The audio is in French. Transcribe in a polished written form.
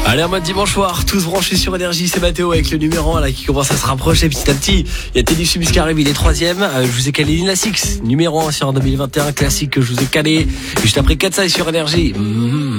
Allez, en mode dimanche soir, tous branchés sur Énergie, c'est Mathéo avec le numéro 1 là qui commence à se rapprocher petit à petit. Il y a Teddy Subis qui arrive, il est 3ème. Je vous ai calé Lina Six, numéro 1 sur 2021, classique que je vous ai calé. Juste après 4 sur Énergie.